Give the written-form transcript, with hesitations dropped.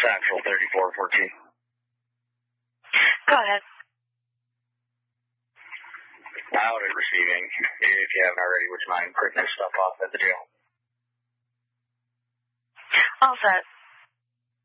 Central 3414. Go ahead. Out at receiving. If you haven't already, would you mind printing this stuff off at the jail? All set.